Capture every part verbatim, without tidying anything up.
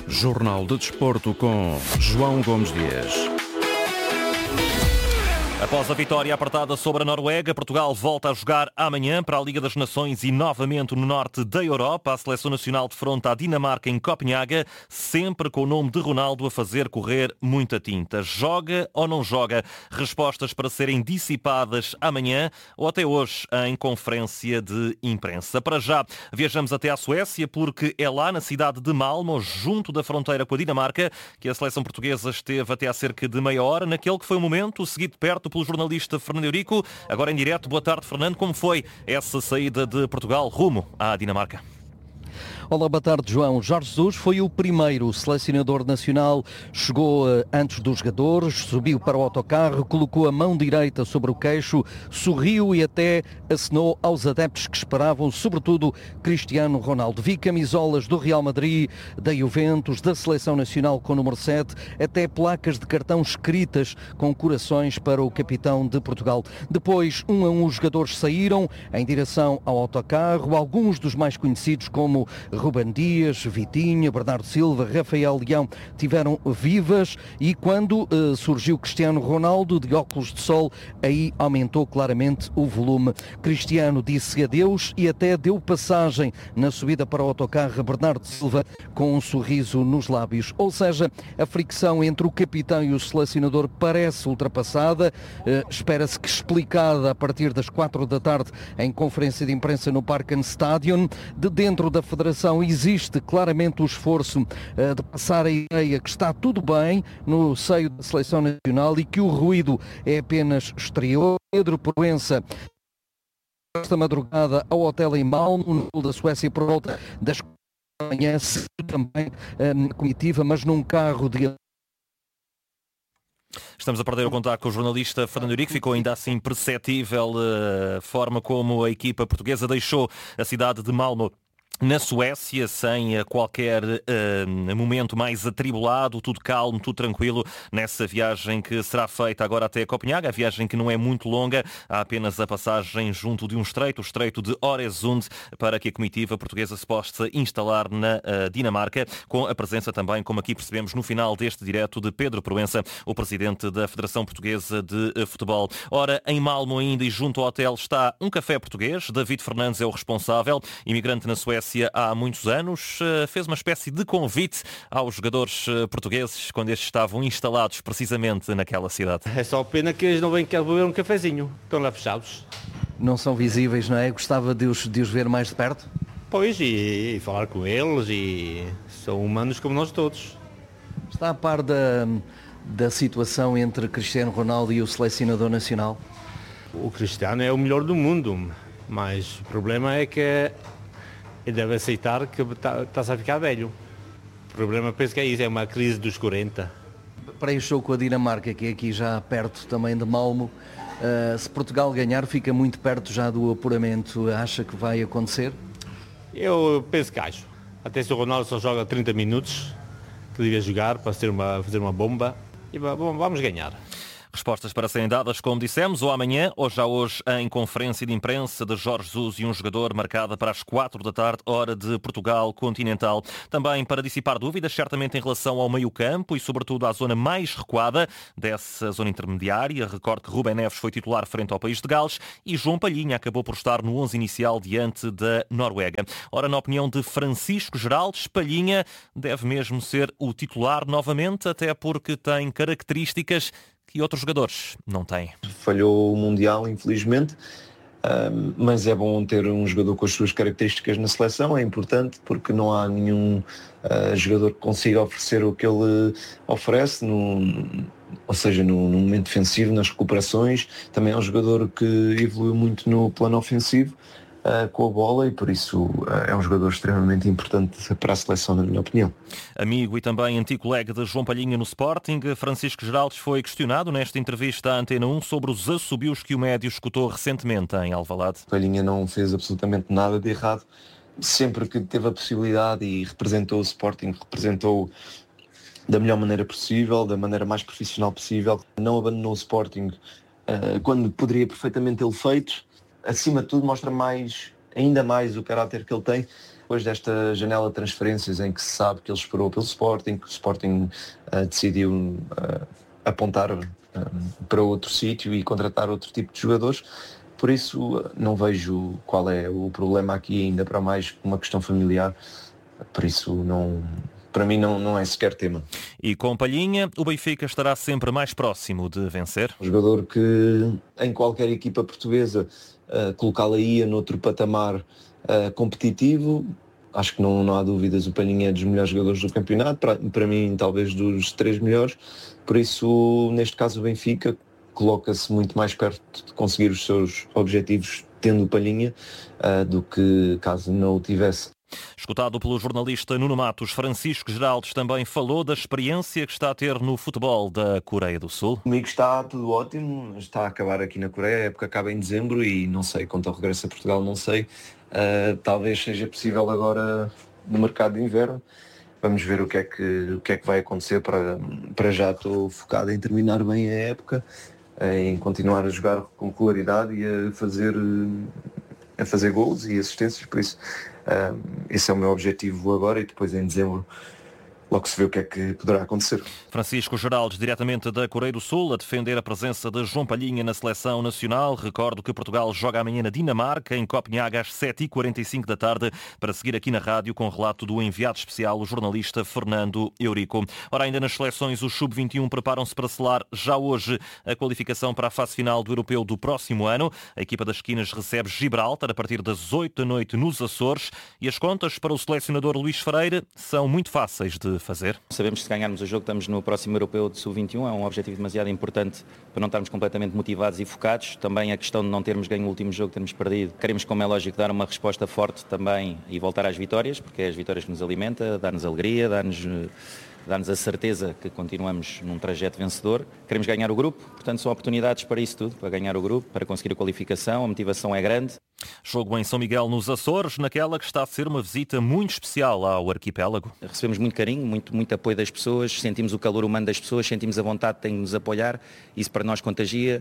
Jornal de Desporto com João Gomes Dias. Após a vitória apertada sobre a Noruega, Portugal volta a jogar amanhã para a Liga das Nações e novamente no norte da Europa. A Seleção Nacional defronta a Dinamarca em Copenhaga, sempre com o nome de Ronaldo a fazer correr muita tinta. Joga ou não joga? Respostas para serem dissipadas amanhã ou até hoje em conferência de imprensa. Para já, viajamos até à Suécia porque é lá na cidade de Malmö, junto da fronteira com a Dinamarca, que a seleção portuguesa esteve até há cerca de meia hora, naquele que foi o momento seguido de perto pelo jornalista Fernando Eurico. Agora em direto, boa tarde, Fernando. Como foi essa saída de Portugal rumo à Dinamarca? Olá, boa tarde, João. Jorge Jesus foi o primeiro selecionador nacional. Chegou antes dos jogadores, subiu para o autocarro, colocou a mão direita sobre o queixo, sorriu e até acenou aos adeptos que esperavam, sobretudo Cristiano Ronaldo. Vi camisolas do Real Madrid, da Juventus, da Seleção Nacional com o número sete, até placas de cartão escritas com corações para o capitão de Portugal. Depois, um a um, os jogadores saíram em direção ao autocarro. Alguns dos mais conhecidos, como Ruben Dias, Vitinha, Bernardo Silva, Rafael Leão, tiveram vivas e quando uh, surgiu Cristiano Ronaldo de óculos de sol, aí aumentou claramente o volume. Cristiano disse adeus e até deu passagem na subida para o autocarro a Bernardo Silva com um sorriso nos lábios. Ou seja, a fricção entre o capitão e o selecionador parece ultrapassada. Uh, espera-se que explicada a partir das quatro da tarde em conferência de imprensa no Parken Stadion. De dentro da Federação existe claramente o esforço uh, de passar a ideia que está tudo bem no seio da Seleção Nacional e que o ruído é apenas exterior. Pedro Proença, esta madrugada ao hotel em Malmö, no sul da Suécia, por volta das quatro da manhã, também uh, comitiva, mas num carro de... Estamos a perder o contato com o jornalista Fernando Eurico. Ficou ainda assim perceptível a forma como a equipa portuguesa deixou a cidade de Malmö na Suécia, sem qualquer uh, momento mais atribulado, tudo calmo, tudo tranquilo, nessa viagem que será feita agora até Copenhaga, a viagem que não é muito longa, há apenas a passagem junto de um estreito, o estreito de Øresund, para que a comitiva portuguesa se possa instalar na uh, Dinamarca, com a presença também, como aqui percebemos no final deste direto, de Pedro Proença, o presidente da Federação Portuguesa de uh, Futebol. Ora, em Malmö ainda e junto ao hotel está um café português, David Fernandes é o responsável, imigrante na Suécia há muitos anos, fez uma espécie de convite aos jogadores portugueses quando estes estavam instalados precisamente naquela cidade. É só pena que eles não vêm querer beber um cafezinho, estão lá fechados. Não são visíveis, não é? Gostava de os, de os ver mais de perto? Pois, e, e falar com eles, e são humanos como nós todos. Está a par da, da situação entre Cristiano Ronaldo e o selecionador nacional? O Cristiano é o melhor do mundo, mas o problema é que ele deve aceitar que está, está a ficar velho. O problema, penso que é isso, é uma crise dos quarenta. Para este jogo com a Dinamarca, que é aqui já perto também de Malmö, uh, se Portugal ganhar, fica muito perto já do apuramento. Acha que vai acontecer? Eu penso que acho. Até se o Ronaldo só joga trinta minutos, que devia jogar para fazer uma, fazer uma bomba, e vamos ganhar. Respostas para serem dadas, como dissemos, ou amanhã, ou já hoje, em conferência de imprensa de Jorge Jesus e um jogador marcada para as quatro da tarde, hora de Portugal continental. Também para dissipar dúvidas, certamente em relação ao meio-campo e, sobretudo, à zona mais recuada dessa zona intermediária. Recordo que Ruben Neves foi titular frente ao país de Gales e João Palhinha acabou por estar no onze inicial diante da Noruega. Ora, na opinião de Francisco Geraldes, Palhinha deve mesmo ser o titular novamente, até porque tem características que outros jogadores não têm. Falhou o Mundial, infelizmente, um, mas é bom ter um jogador com as suas características na seleção, é importante porque não há nenhum uh, jogador que consiga oferecer o que ele oferece, no, ou seja, no, no momento defensivo, nas recuperações. Também é um jogador que evoluiu muito no plano ofensivo, Uh, com a bola, e por isso uh, é um jogador extremamente importante para a seleção, na minha opinião. Amigo e também antigo colega de João Palhinha no Sporting, Francisco Geraldes foi questionado nesta entrevista à Antena um sobre os assobios que o médio escutou recentemente em Alvalade. Palhinha não fez absolutamente nada de errado, sempre que teve a possibilidade e representou o Sporting, representou da melhor maneira possível, da maneira mais profissional possível, não abandonou o Sporting uh, quando poderia perfeitamente tê-lo feito. Acima de tudo, mostra mais, ainda mais o caráter que ele tem. depois desta janela de transferências em que se sabe que ele esperou pelo Sporting, que o Sporting uh, decidiu uh, apontar uh, para outro sítio e contratar outro tipo de jogadores. Por isso uh, não vejo qual é o problema aqui, ainda para mais uma questão familiar. Por isso não... Para mim não, não é sequer tema. E com Palhinha, o Benfica estará sempre mais próximo de vencer. Um jogador que em qualquer equipa portuguesa uh, colocá-lo aí noutro patamar uh, competitivo, acho que não, não há dúvidas, o Palhinha é dos melhores jogadores do campeonato, para, para mim talvez dos três melhores, por isso neste caso o Benfica coloca-se muito mais perto de conseguir os seus objetivos tendo o Palhinha uh, do que caso não o tivesse. Escutado pelo jornalista Nuno Matos, Francisco Geraldes também falou da experiência que está a ter no futebol da Coreia do Sul. Comigo está tudo ótimo, está a acabar aqui na Coreia, a época acaba em dezembro e não sei, quanto ao regresso a Portugal não sei, uh, talvez seja possível agora no mercado de inverno. Vamos ver o que é que, o que, é que vai acontecer. Para, para já estou focado em terminar bem a época, em continuar a jogar com regularidade e a fazer, a fazer gols e assistências, por isso Um, esse é o meu objetivo agora e depois em dezembro logo se vê o que é que poderá acontecer. Francisco Geraldes, diretamente da Coreia do Sul, a defender a presença de João Palhinha na seleção nacional. Recordo que Portugal joga amanhã na Dinamarca, em Copenhague, às sete e quarenta e cinco da tarde, para seguir aqui na rádio com o relato do enviado especial, o jornalista Fernando Eurico. Ora, ainda nas seleções, os sub vinte e um preparam-se para selar já hoje a qualificação para a fase final do Europeu do próximo ano. A equipa das esquinas recebe Gibraltar a partir das oito da noite nos Açores e as contas para o selecionador Luís Freire são muito fáceis de fazer. Sabemos que se ganharmos o jogo estamos no próximo Europeu de sub vinte e um, é um objetivo demasiado importante para não estarmos completamente motivados e focados. Também a questão de não termos ganho o último jogo, termos perdido. Queremos, como é lógico, dar uma resposta forte também e voltar às vitórias, porque é as vitórias que nos alimenta, dá-nos alegria, dá-nos, dá-nos a certeza que continuamos num trajeto vencedor. Queremos ganhar o grupo, portanto são oportunidades para isso tudo, para ganhar o grupo, para conseguir a qualificação, a motivação é grande. Jogo em São Miguel, nos Açores, naquela que está a ser uma visita muito especial ao arquipélago. Recebemos muito carinho, muito, muito apoio das pessoas, sentimos o calor humano das pessoas, sentimos a vontade de nos apoiar, isso para nós contagia.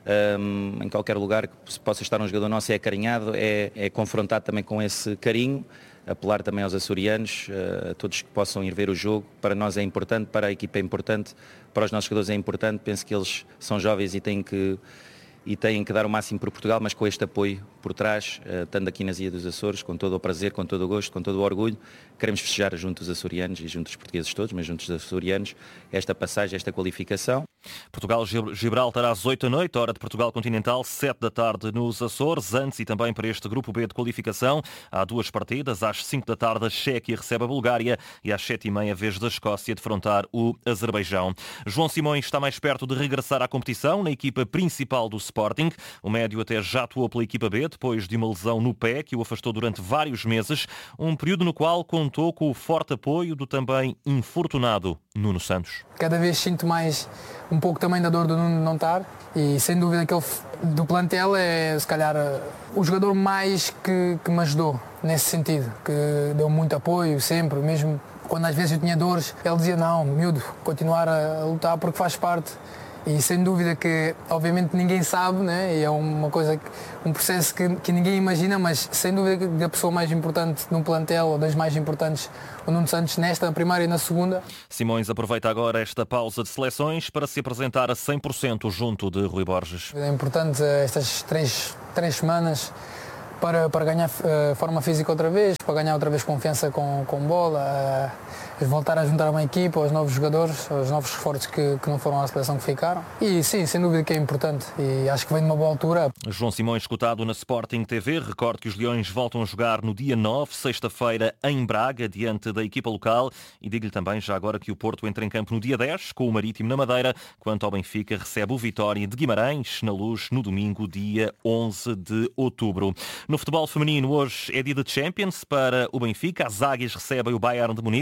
Um, em qualquer lugar que possa estar um jogador nosso é acarinhado, é, é confrontado também com esse carinho. Apelar também aos açorianos, a todos que possam ir ver o jogo. Para nós é importante, para a equipa é importante, para os nossos jogadores é importante. Penso que eles são jovens e têm que, e têm que dar o máximo por Portugal, mas com este apoio por trás, estando aqui nas Ilhas dos Açores, com todo o prazer, com todo o gosto, com todo o orgulho, queremos festejar junto dos açorianos e junto dos portugueses todos, mas junto dos açorianos, esta passagem, esta qualificação. Portugal-Gibraltar às oito da noite, hora de Portugal continental, sete da tarde nos Açores. Antes e também para este grupo B de qualificação, há duas partidas. Às cinco da tarde a Chequia recebe a Bulgária e às sete e meia a vez da Escócia defrontar o Azerbaijão. João Simões está mais perto de regressar à competição na equipa principal do Sporting. O médio até já atuou pela equipa B depois de uma lesão no pé que o afastou durante vários meses, um período no qual contou com o forte apoio do também infortunado Nuno Santos. Cada vez sinto mais um pouco também da dor do Nuno não estar e sem dúvida aquele do plantel é se calhar o jogador mais que, que me ajudou nesse sentido, que deu muito apoio sempre, mesmo quando às vezes eu tinha dores, ele dizia não, miúdo, continuar a lutar porque faz parte. E sem dúvida que, obviamente, ninguém sabe, né? E é uma coisa, um processo que, que ninguém imagina, mas sem dúvida que a pessoa mais importante num plantel, ou das mais importantes, o Nuno Santos, nesta, na primeira e na segunda. Simões aproveita agora esta pausa de seleções para se apresentar a cem por cento junto de Rui Borges. É importante estas três, três semanas para, para ganhar uh, forma física outra vez, para ganhar outra vez confiança com, com bola, uh, voltar a juntar uma equipa, aos novos jogadores, aos novos reforços que, que não foram à seleção que ficaram. E sim, sem dúvida que é importante e acho que vem de uma boa altura. João Simões, escutado na Sporting T V. Recordo que os Leões voltam a jogar no dia nove, sexta-feira, em Braga, diante da equipa local. E digo-lhe também já agora que o Porto entra em campo no dia dez, com o Marítimo na Madeira, quanto ao Benfica recebe o Vitória de Guimarães, na Luz, no domingo, dia onze de outubro. No futebol feminino, hoje é dia de Champions para o Benfica. As Águias recebem o Bayern de Munique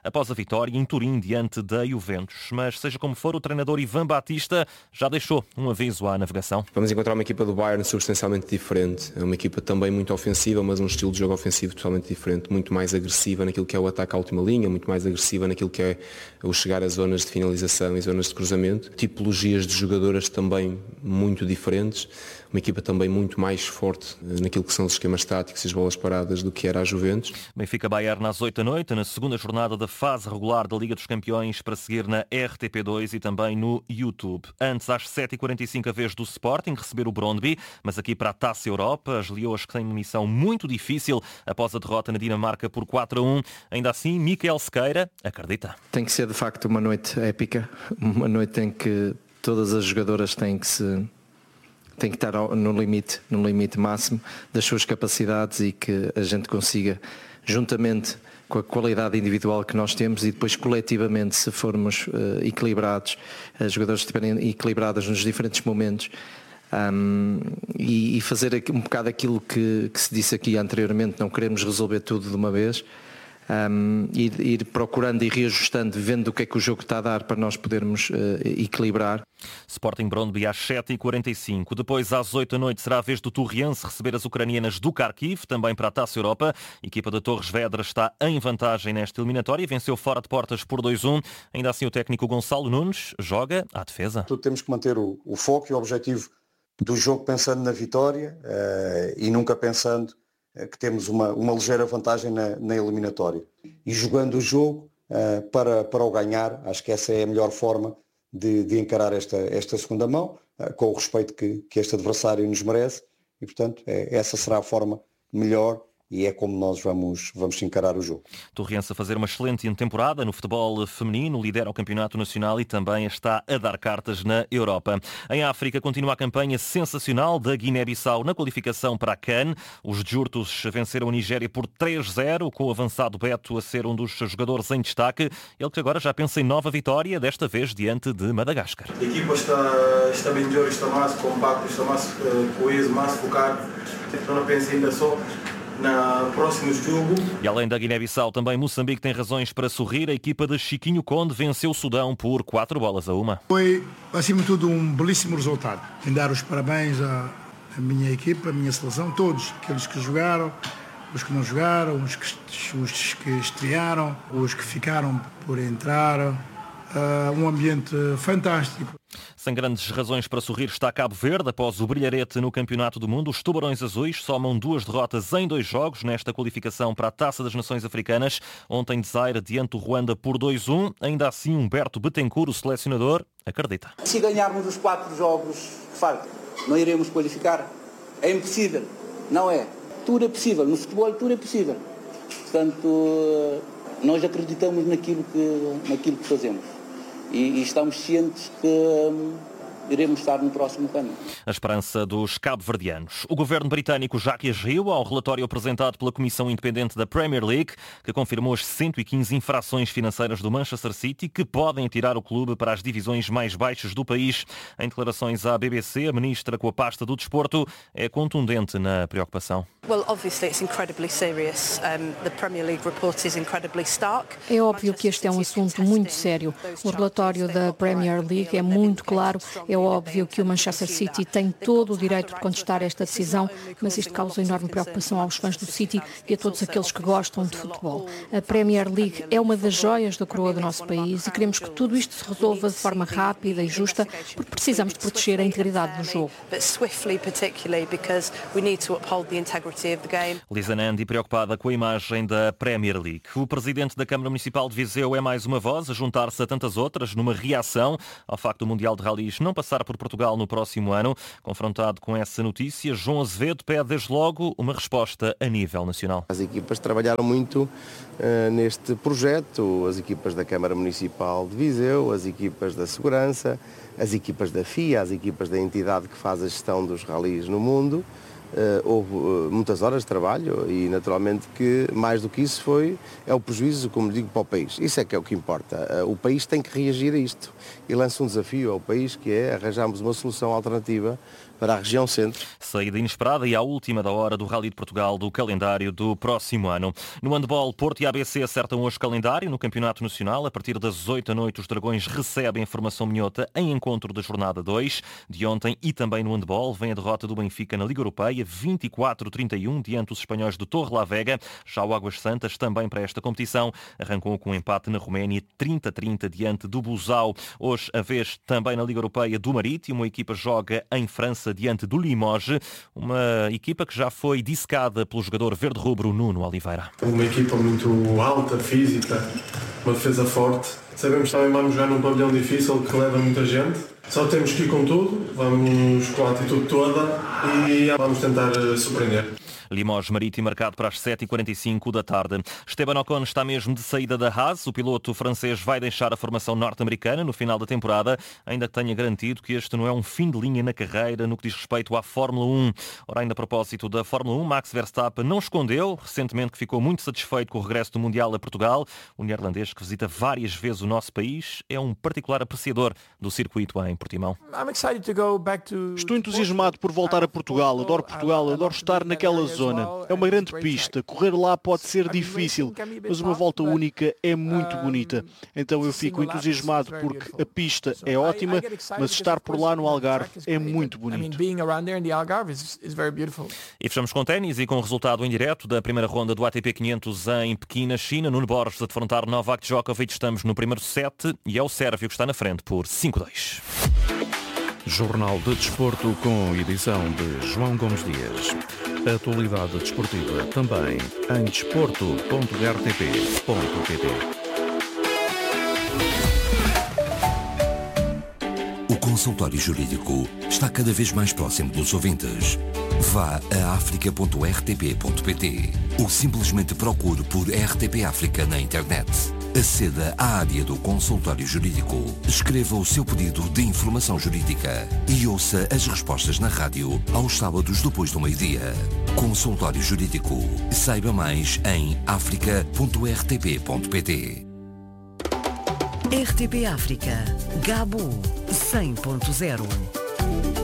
após a vitória em Turim diante da Juventus. Mas seja como for, o treinador Ivan Batista já deixou um aviso à navegação. Vamos encontrar uma equipa do Bayern substancialmente diferente. É uma equipa também muito ofensiva, mas um estilo de jogo ofensivo totalmente diferente, muito mais agressiva naquilo que é o ataque à última linha, muito mais agressiva naquilo que é o chegar às zonas de finalização e zonas de cruzamento. Tipologias de jogadoras também muito diferentes. Uma equipa também muito mais forte naquilo que são os esquemas táticos e as bolas paradas do que era a Juventus. Benfica-Bayern às oito da noite, na segunda jornada da fase regular da Liga dos Campeões, para seguir na R T P dois e também no YouTube. Antes, às sete e quarenta e cinco, a vez do Sporting receber o Brøndby, mas aqui para a Taça Europa, as leoas que têm uma missão muito difícil após a derrota na Dinamarca por quatro a um. Ainda assim, Miquel Sequeira acredita. Tem que ser de facto uma noite épica, uma noite em que todas as jogadoras têm que se... tem que estar no limite, no limite máximo das suas capacidades e que a gente consiga, juntamente com a qualidade individual que nós temos e depois coletivamente, se formos uh, equilibrados, as jogadoras estiverem equilibradas nos diferentes momentos, um, e, e fazer um bocado aquilo que, que se disse aqui anteriormente, não queremos resolver tudo de uma vez. Um, ir, ir procurando e reajustando, vendo o que é que o jogo está a dar para nós podermos uh, equilibrar. Sporting Brøndby às sete e quarenta e cinco. Depois, às oito da noite, será a vez do Torriense receber as ucranianas do Kharkiv, também para a Taça Europa. A equipa da Torres Vedras está em vantagem nesta eliminatória e venceu fora de portas por dois a um. Ainda assim, o técnico Gonçalo Nunes joga à defesa. Temos que manter o, o foco e o objetivo do jogo pensando na vitória uh, e nunca pensando que temos uma, uma ligeira vantagem na, na eliminatória. E jogando o jogo uh, para, para o ganhar, acho que essa é a melhor forma de, de encarar esta, esta segunda mão, uh, com o respeito que, que este adversário nos merece, e portanto é, essa será a forma melhor e é como nós vamos, vamos encarar o jogo. Torriense a fazer uma excelente temporada no futebol feminino, lidera o campeonato nacional e também está a dar cartas na Europa. Em África continua a campanha sensacional da Guiné-Bissau na qualificação para a CAN. Os Djurtus venceram a Nigéria por três a zero, com o avançado Beto a ser um dos jogadores em destaque. Ele que agora já pensa em nova vitória, desta vez diante de Madagascar. A equipa está, está bem melhor, está mais compacta, está mais uh, coesa, mais focada. Então não penso ainda só na próximo jogo. E além da Guiné-Bissau, também Moçambique tem razões para sorrir. A equipa de Chiquinho Conde venceu o Sudão por quatro bolas a uma. Foi, acima de tudo, um belíssimo resultado. Em dar os parabéns à, à minha equipa, à minha seleção, todos, aqueles que jogaram, os que não jogaram, os que, os que estrearam, os que ficaram por entrar. Uh, um ambiente fantástico. Sem grandes razões para sorrir está Cabo Verde. Após o brilharete no Campeonato do Mundo, os Tubarões Azuis somam duas derrotas em dois jogos nesta qualificação para a Taça das Nações Africanas. Ontem de Zaire diante do Ruanda por dois a um. Ainda assim, Humberto Betancourt, o selecionador, acredita. Se ganharmos os quatro jogos, de facto, não iremos qualificar. É impossível, não é? Tudo é possível. No futebol tudo é possível. Portanto, nós acreditamos naquilo que, naquilo que fazemos. E, e estamos cientes que hum, iremos estar no próximo ano. A esperança dos cabo-verdianos. O governo britânico já reagiu ao relatório apresentado pela Comissão Independente da Premier League, que confirmou as cento e quinze infrações financeiras do Manchester City que podem atirar o clube para as divisões mais baixas do país. Em declarações à B B C, a ministra com a pasta do desporto é contundente na preocupação. É óbvio que este é um assunto muito sério. O relatório da Premier League é muito claro. É óbvio que o Manchester City tem todo o direito de contestar esta decisão, mas isto causa enorme preocupação aos fãs do City e a todos aqueles que gostam de futebol. A Premier League é uma das joias da coroa do nosso país e queremos que tudo isto se resolva de forma rápida e justa, porque precisamos de proteger a integridade do jogo. Lisa Nandy preocupada com a imagem da Premier League. O presidente da Câmara Municipal de Viseu é mais uma voz a juntar-se a tantas outras numa reação ao facto do Mundial de Rallys não passar por Portugal no próximo ano. Confrontado com essa notícia, João Azevedo pede desde logo uma resposta a nível nacional. As equipas trabalharam muito uh, neste projeto, as equipas da Câmara Municipal de Viseu, as equipas da Segurança, as equipas da F I A, as equipas da entidade que faz a gestão dos rallies no mundo. Uh, houve uh, muitas horas de trabalho e naturalmente que mais do que isso foi, é o prejuízo, como digo, para o país. Isso é que é o que importa. Uh, o país tem que reagir a isto e lança um desafio ao país que é arranjarmos uma solução alternativa para a região centro. Saída inesperada e à última da hora do Rally de Portugal do calendário do próximo ano. No handball, Porto e A B C acertam hoje calendário no Campeonato Nacional. A partir das oito da noite, os Dragões recebem a formação minhota em encontro da jornada dois de ontem. E também no handball vem a derrota do Benfica na Liga Europeia, vinte e quatro a trinta e um, diante dos espanhóis do Torrelavega. Já o Águas Santas, também para esta competição, arrancou com um empate na Roménia, trinta a trinta, diante do Busau. Hoje, a vez também na Liga Europeia do Marítimo, a equipa joga em França diante do Limoges, uma equipa que já foi dissecada pelo jogador verde-rubro Nuno Oliveira. Uma equipa muito alta, física, uma defesa forte. Sabemos que também vamos jogar num pavilhão difícil que leva muita gente. Só temos que ir com tudo, vamos com a atitude toda e vamos tentar surpreender. Limoges Marítimo marcado para as sete e quarenta e cinco da tarde. Esteban Ocon está mesmo de saída da Haas. O piloto francês vai deixar a formação norte-americana no final da temporada, ainda que tenha garantido que este não é um fim de linha na carreira no que diz respeito à Fórmula um. Ora, ainda a propósito da Fórmula um, Max Verstappen não escondeu recentemente que ficou muito satisfeito com o regresso do Mundial a Portugal. O neerlandês, que visita várias vezes o nosso país, é um particular apreciador do circuito em Portimão. Estou entusiasmado por voltar a Portugal. Adoro Portugal, adoro estar naquela zona. É uma grande pista. Correr lá pode ser difícil, mas uma volta única é muito bonita. Então eu fico entusiasmado porque a pista é ótima, mas estar por lá no Algarve é muito bonito. E fechamos com ténis e com o resultado em direto da primeira ronda do A T P quinhentos em Pequim, na China. Nuno Borges a defrontar Novak Djokovic. Estamos no primeiro set e é o sérvio que está na frente por cinco a dois. Jornal de Desporto com edição de João Gomes Dias. Atualidade desportiva também em desporto ponto r t p ponto p t. O consultório jurídico está cada vez mais próximo dos ouvintes. Vá a africa ponto r t p ponto p t ou simplesmente procure por R T P África na internet. Aceda à área do consultório jurídico, escreva o seu pedido de informação jurídica e ouça as respostas na rádio aos sábados depois do meio-dia. Consultório Jurídico. Saiba mais em africa ponto r t p ponto p t. R T P África. Gabo cem ponto zero.